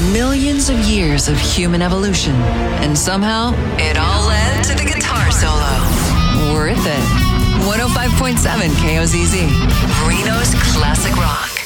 Millions of years of human evolution, and somehow it all led to the guitar solo. Worth it. 105.7 KOZZ, Reno's Classic Rock.